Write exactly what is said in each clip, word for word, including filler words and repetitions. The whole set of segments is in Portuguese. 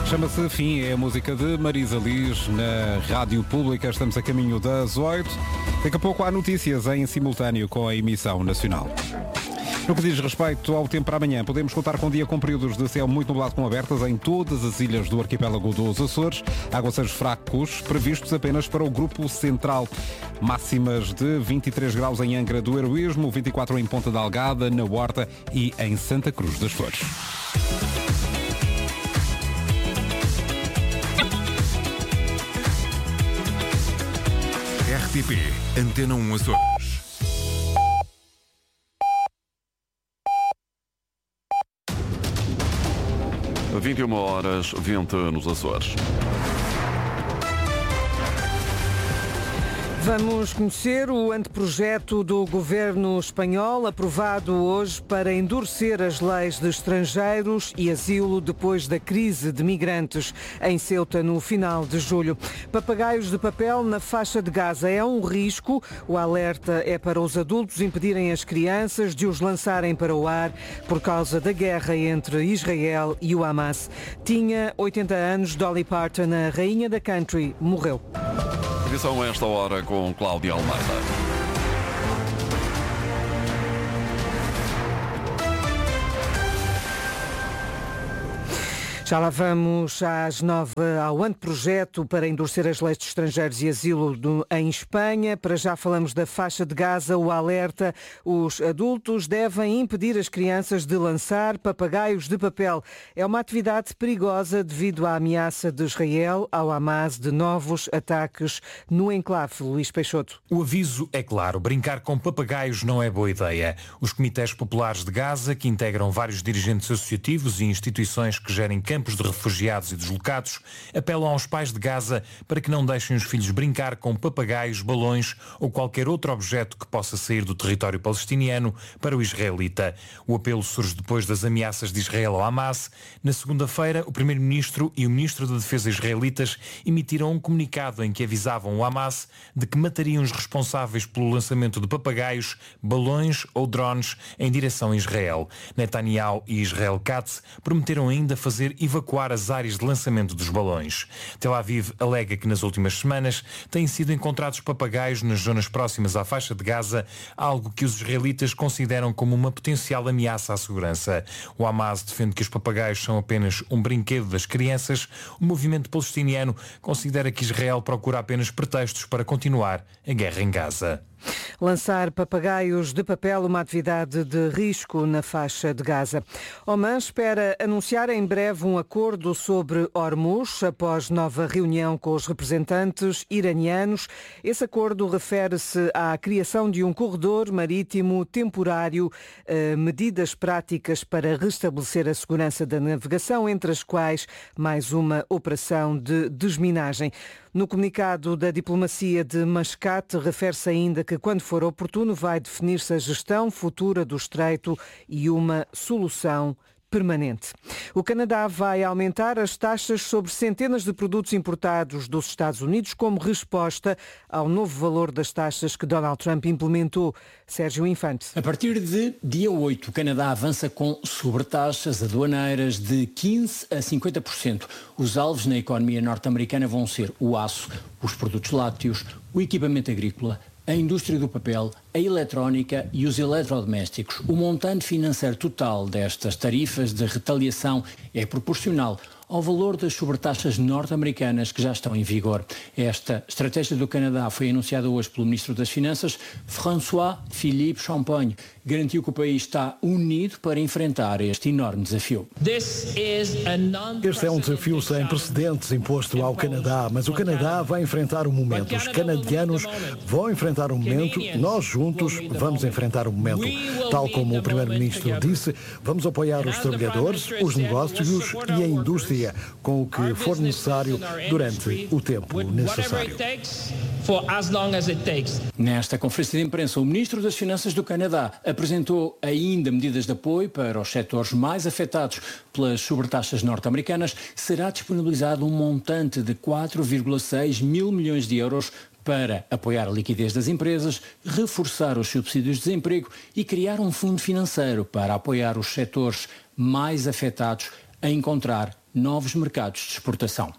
Chama-se Fim, é a música de Marisa Liz na Rádio Pública. Estamos a caminho das oito. Daqui a pouco há notícias em simultâneo com a emissão nacional. No que diz respeito ao tempo para amanhã, podemos contar com um dia com períodos de céu muito nublado com abertas em todas as ilhas do arquipélago dos Açores. Aguaceiros fracos previstos apenas para o grupo central. Máximas de vinte e três graus em Angra do Heroísmo, vinte e quatro em Ponta da Algada, na Horta e em Santa Cruz das Flores. R T P Antena um Açores. vinte e uma horas, vinte nos Açores. Vamos conhecer o anteprojeto do governo espanhol, aprovado hoje para endurecer as leis de estrangeiros e asilo depois da crise de migrantes em Ceuta no final de julho. Papagaios de papel na faixa de Gaza é um risco. O alerta é para os adultos impedirem as crianças de os lançarem para o ar por causa da guerra entre Israel e o Hamas. Tinha oitenta anos, Dolly Parton, a rainha da country, morreu. Edição a esta hora com Cláudia Almeida. Já lá vamos às nove ao anteprojeto para endurecer as leis de estrangeiros e asilo do, em Espanha. Para já falamos da faixa de Gaza, o alerta. Os adultos devem impedir as crianças de lançar papagaios de papel. É uma atividade perigosa devido à ameaça de Israel ao Hamas de novos ataques no enclave. Luís Peixoto. O aviso é claro. Brincar com papagaios não é boa ideia. Os comitês populares de Gaza, que integram vários dirigentes associativos e instituições que gerem campos de refugiados e deslocados, apelam aos pais de Gaza para que não deixem os filhos brincar com papagaios, balões ou qualquer outro objeto que possa sair do território palestiniano para o israelita. O apelo surge depois das ameaças de Israel ao Hamas. Na segunda-feira, o primeiro-ministro e o ministro da Defesa israelitas emitiram um comunicado em que avisavam o Hamas de que matariam os responsáveis pelo lançamento de papagaios, balões ou drones em direção a Israel. Netanyahu e Israel Katz prometeram ainda fazer evacuar as áreas de lançamento dos balões. Tel Aviv alega que nas últimas semanas têm sido encontrados papagaios nas zonas próximas à faixa de Gaza, algo que os israelitas consideram como uma potencial ameaça à segurança. O Hamas defende que os papagaios são apenas um brinquedo das crianças. O movimento palestiniano considera que Israel procura apenas pretextos para continuar a guerra em Gaza. Lançar papagaios de papel, uma atividade de risco na faixa de Gaza. Oman espera anunciar em breve um acordo sobre Hormuz após nova reunião com os representantes iranianos. Esse acordo refere-se à criação de um corredor marítimo temporário, eh, medidas práticas para restabelecer a segurança da navegação, entre as quais mais uma operação de desminagem. No comunicado da diplomacia de Mascate, refere-se ainda que, quando for oportuno, vai definir-se a gestão futura do estreito e uma solução permanente. O Canadá vai aumentar as taxas sobre centenas de produtos importados dos Estados Unidos como resposta ao novo valor das taxas que Donald Trump implementou. Sérgio Infante. A partir de dia oito, o Canadá avança com sobretaxas aduaneiras de quinze a cinquenta por cento. Os alvos na economia norte-americana vão ser o aço, os produtos lácteos, o equipamento agrícola, a indústria do papel, a eletrónica e os eletrodomésticos. O montante financeiro total destas tarifas de retaliação é proporcional ao valor das sobretaxas norte-americanas que já estão em vigor. Esta estratégia do Canadá foi anunciada hoje pelo Ministro das Finanças, François-Philippe Champagne. Garantiu que o país está unido para enfrentar este enorme desafio. Este é um desafio sem precedentes imposto ao Canadá, mas o Canadá vai enfrentar um momento. Os canadianos vão enfrentar um momento, nós juntos vamos enfrentar um momento. Tal como o Primeiro-Ministro disse, vamos apoiar os trabalhadores, os negócios e a indústria com o que for necessário durante o tempo necessário. Nesta conferência de imprensa, o Ministro das Finanças do Canadá apresentou ainda medidas de apoio para os setores mais afetados pelas sobretaxas norte-americanas. Será disponibilizado um montante de quatro vírgula seis mil milhões de euros para apoiar a liquidez das empresas, reforçar os subsídios de desemprego e criar um fundo financeiro para apoiar os setores mais afetados a encontrar novos mercados de exportação.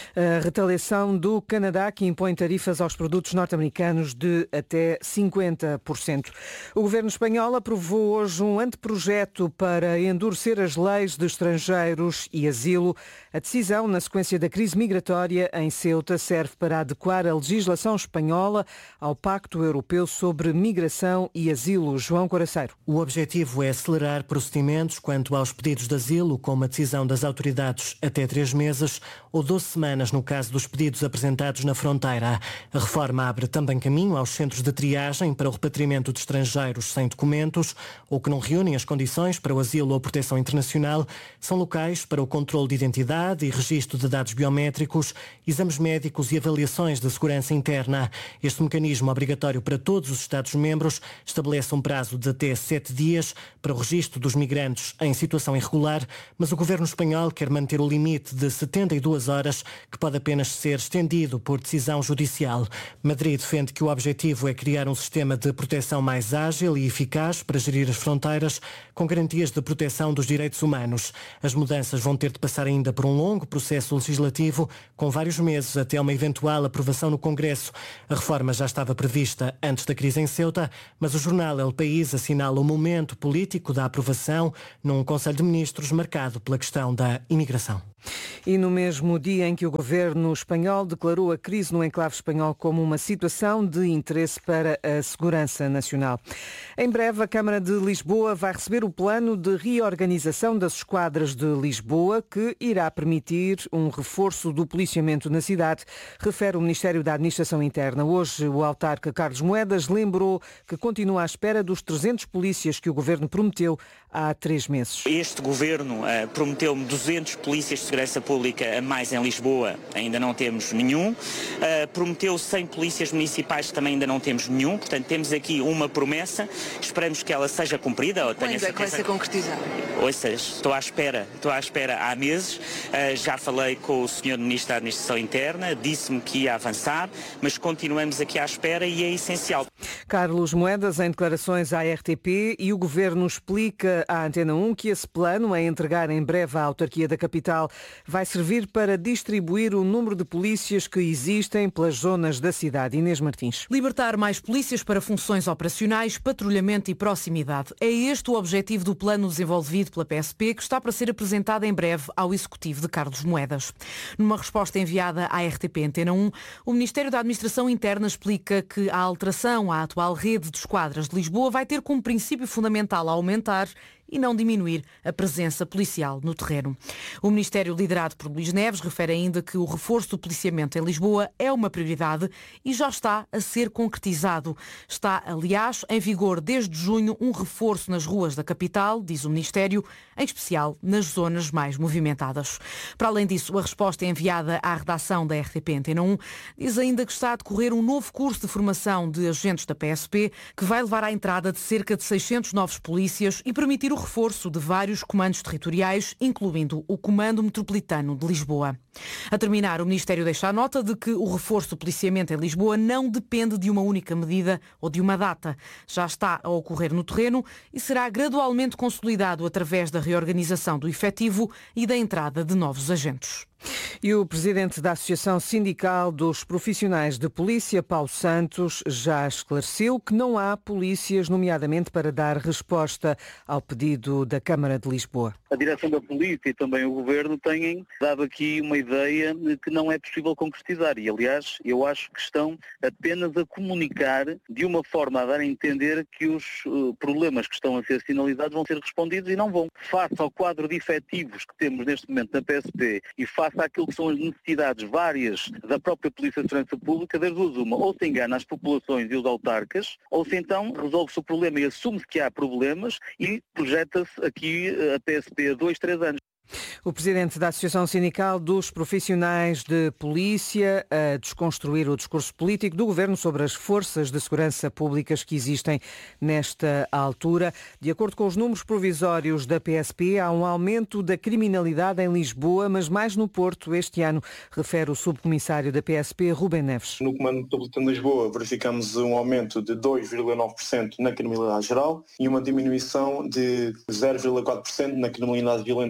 A retaliação do Canadá, que impõe tarifas aos produtos norte-americanos de até cinquenta por cento. O governo espanhol aprovou hoje um anteprojeto para endurecer as leis de estrangeiros e asilo. A decisão, na sequência da crise migratória em Ceuta, serve para adequar a legislação espanhola ao Pacto Europeu sobre Migração e Asilo. João Coraceiro. O objetivo é acelerar procedimentos quanto aos pedidos de asilo, com uma decisão das autoridades até três meses ou doze semanas no caso dos pedidos apresentados na fronteira. A reforma abre também caminho aos centros de triagem para o repatriamento de estrangeiros sem documentos ou que não reúnem as condições para o asilo ou proteção internacional. São locais para o controle de identidade e registro de dados biométricos, exames médicos e avaliações de segurança interna. Este mecanismo, obrigatório para todos os Estados-membros, estabelece um prazo de até sete dias para o registro dos migrantes em situação irregular, mas o governo espanhol quer manter o limite de setenta e duas horas, que pode apenas ser estendido por decisão judicial. Madrid defende que o objetivo é criar um sistema de proteção mais ágil e eficaz para gerir as fronteiras, com garantias de proteção dos direitos humanos. As mudanças vão ter de passar ainda por um longo processo legislativo, com vários meses até uma eventual aprovação no Congresso. A reforma já estava prevista antes da crise em Ceuta, mas o jornal El País assinala o momento político da aprovação num Conselho de Ministros marcado pela questão da imigração. E no mesmo dia em que o governo espanhol declarou a crise no enclave espanhol como uma situação de interesse para a segurança nacional. Em breve, a Câmara de Lisboa vai receber o plano de reorganização das esquadras de Lisboa, que irá permitir um reforço do policiamento na cidade, refere o Ministério da Administração Interna. Hoje, o autarca Carlos Moedas lembrou que continua à espera dos trezentos polícias que o governo prometeu há três meses. Este governo uh, prometeu-me duzentos polícias de segurança pública a mais em Lisboa, ainda não temos nenhum. Uh, prometeu cem polícias municipais, também ainda não temos nenhum. Portanto, temos aqui uma promessa, esperamos que ela seja cumprida. Quando é que vai ser concretizada? Ouça, estou à espera, estou à espera há meses. Uh, já falei com o senhor Ministro da Administração Interna, disse-me que ia avançar, mas continuamos aqui à espera e é essencial. Carlos Moedas, em declarações à R T P, e o governo explica à Antena um que esse plano, a entregar em breve à autarquia da capital, vai servir para distribuir o número de polícias que existem pelas zonas da cidade. Inês Martins. Libertar mais polícias para funções operacionais, patrulhamento e proximidade. É este o objetivo do plano desenvolvido pela P S P, que está para ser apresentado em breve ao executivo de Carlos Moedas. Numa resposta enviada à R T P Antena um, o Ministério da Administração Interna explica que a alteração à atual rede de esquadras de Lisboa vai ter como princípio fundamental aumentar e não diminuir a presença policial no terreno. O Ministério, liderado por Luís Neves, refere ainda que o reforço do policiamento em Lisboa é uma prioridade e já está a ser concretizado. Está, aliás, em vigor desde junho um reforço nas ruas da capital, diz o Ministério, em especial nas zonas mais movimentadas. Para além disso, a resposta enviada à redação da R T P Antena um diz ainda que está a decorrer um novo curso de formação de agentes da P S P que vai levar à entrada de cerca de seiscentos novos polícias e permitir o reforço de vários comandos territoriais, incluindo o Comando Metropolitano de Lisboa. A terminar, o Ministério deixa a nota de que o reforço do policiamento em Lisboa não depende de uma única medida ou de uma data. Já está a ocorrer no terreno e será gradualmente consolidado através da reorganização do efetivo e da entrada de novos agentes. E o presidente da Associação Sindical dos Profissionais de Polícia, Paulo Santos, já esclareceu que não há polícias, nomeadamente para dar resposta ao pedido da Câmara de Lisboa. A direção da polícia e também o governo têm dado aqui uma ideia que não é possível concretizar e, aliás, eu acho que estão apenas a comunicar de uma forma a dar a entender que os uh, problemas que estão a ser sinalizados vão ser respondidos e não vão. Face ao quadro de efetivos que temos neste momento na P S P e face àquilo que são as necessidades várias da própria Polícia de Segurança Pública, das duas uma, ou se engana as populações e os autarcas, ou se então resolve-se o problema e assume-se que há problemas e projeta-se aqui a P S P a dois, três anos. O presidente da Associação Sindical dos Profissionais de Polícia a desconstruir o discurso político do governo sobre as forças de segurança públicas que existem nesta altura. De acordo com os números provisórios da P S P, há um aumento da criminalidade em Lisboa, mas mais no Porto este ano, refere o subcomissário da P S P, Rubem Neves. No Comando Metropolitano de Lisboa verificamos um aumento de dois vírgula nove por cento na criminalidade geral e uma diminuição de zero vírgula quatro por cento na criminalidade violenta e grave.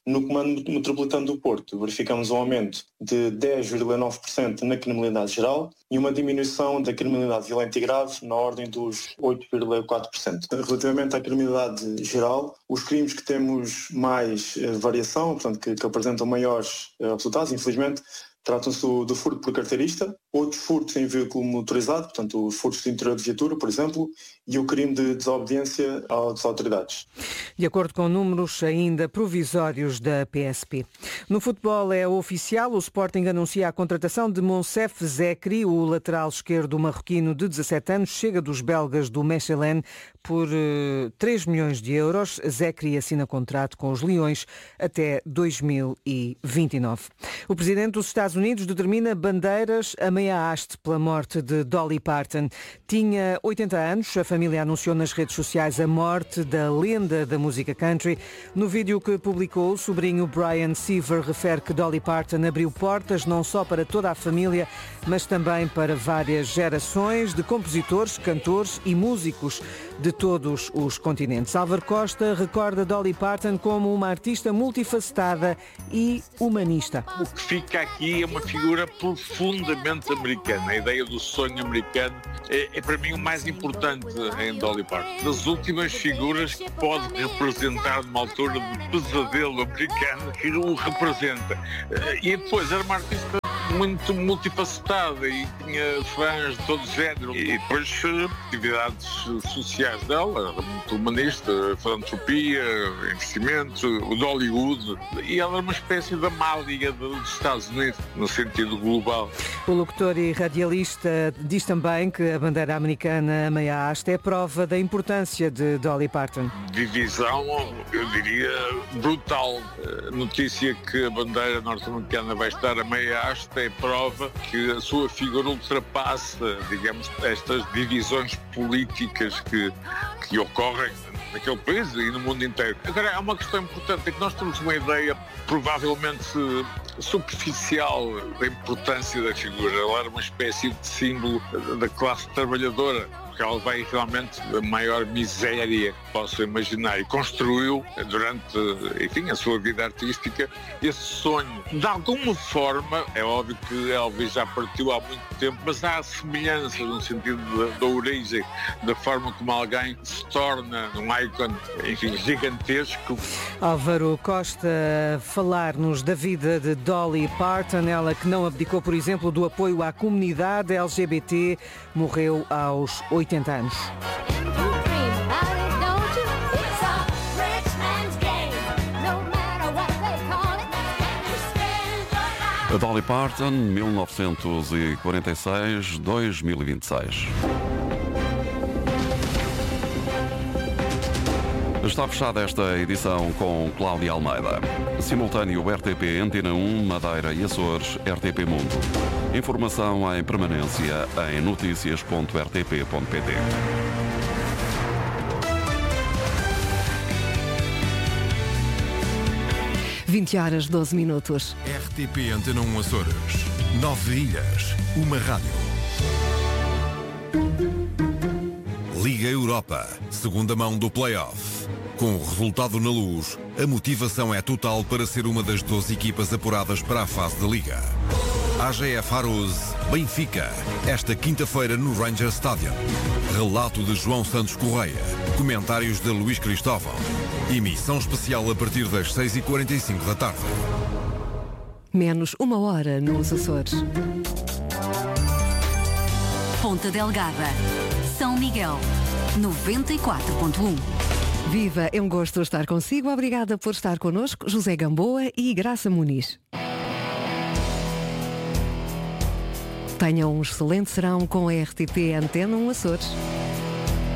No Comando Metropolitano do Porto, verificamos um aumento de dez vírgula nove por cento na criminalidade geral e uma diminuição da criminalidade violenta e grave na ordem dos oito vírgula quatro por cento. Relativamente à criminalidade geral, os crimes que temos mais eh, variação, portanto, que, que apresentam maiores eh, resultados, infelizmente, tratam-se do, do furto por carteirista, outros furtos em veículo motorizado, portanto os furtos de interior de viatura, por exemplo, e o crime de desobediência às autoridades. De acordo com números ainda provisórios da P S P. No futebol é oficial, o Sporting anuncia a contratação de Monsef Zekri, o lateral esquerdo marroquino de dezassete anos, chega dos belgas do Mechelen por uh, três milhões de euros. Zekri assina contrato com os Leões até dois mil e vinte e nove. O presidente dos Estados Unidos determina bandeiras a meia haste pela morte de Dolly Parton. Tinha oitenta anos, a família anunciou nas redes sociais a morte da lenda da música country. No vídeo que publicou, o sobrinho Brian Seaver refere que Dolly Parton abriu portas não só para toda a família, mas também para várias gerações de compositores, cantores e músicos de todos os continentes. Álvaro Costa recorda Dolly Parton como uma artista multifacetada e humanista. O que fica aqui é uma figura profundamente americana. A ideia do sonho americano é, é para mim o mais importante em Dolly Parton. Das últimas figuras que pode representar numa altura de pesadelo americano, que o representa. E depois era uma artista muito multifacetada e tinha fãs de todo género. E depois atividades sociais dela, muito humanista, filantropia, investimento, o de Hollywood. E ela era uma espécie da Amália dos Estados Unidos, no sentido global. O locutor e radialista diz também que a bandeira americana a meia haste é prova da importância de Dolly Parton. Divisão, eu diria, brutal. A notícia que a bandeira norte-americana vai estar a meia haste é prova que a sua figura ultrapassa, digamos, estas divisões políticas que, que ocorrem naquele país e no mundo inteiro. Agora, há uma questão importante, é que nós temos uma ideia provavelmente superficial da importância da figura. Ela era uma espécie de símbolo da classe trabalhadora, porque ela veio realmente da maior miséria que possa imaginar e construiu durante, enfim, a sua vida artística esse sonho. De alguma forma, é óbvio que Elvis já partiu há muito tempo, mas há semelhanças no sentido da, da origem, da forma como alguém se torna um ícone, enfim, gigantesco. Álvaro Costa falar-nos da vida de Dolly Parton, ela que não abdicou, por exemplo, do apoio à comunidade L G B T, morreu aos oitenta anos. A Dolly Parton, mil novecentos e quarenta e seis a dois mil e vinte e seis. Está fechada esta edição com Cláudia Almeida. Simultâneo R T P Antena um, Madeira e Açores, R T P Mundo. Informação em permanência em notícias ponto r t p ponto p t. vinte horas, doze minutos. R T P Antena um Açores. Nove ilhas. Uma rádio. Liga Europa. Segunda mão do play-off. Com o resultado na luz, a motivação é total para ser uma das doze equipas apuradas para a fase da Liga. A G F Arouse, Benfica, esta quinta-feira no Rangers Stadium. Relato de João Santos Correia. Comentários de Luís Cristóvão. Emissão especial a partir das seis e quarenta e cinco da tarde. Menos uma hora nos Açores. Ponta Delgada, São Miguel, noventa e quatro ponto um. Viva, é um gosto estar consigo. Obrigada por estar connosco, José Gamboa e Graça Muniz. Tenham um excelente serão com a R T P Antena um Açores.